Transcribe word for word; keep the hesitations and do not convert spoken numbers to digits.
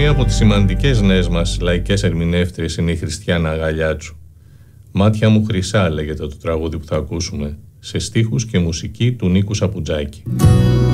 Μία από τις σημαντικές νέες μας λαϊκές ερμηνεύτριες είναι η Χριστιάνα Αγαλιάτσου. «Μάτια μου χρυσά» λέγεται το τραγούδι που θα ακούσουμε, σε στίχους και μουσική του Νίκου Σαπουτζάκη.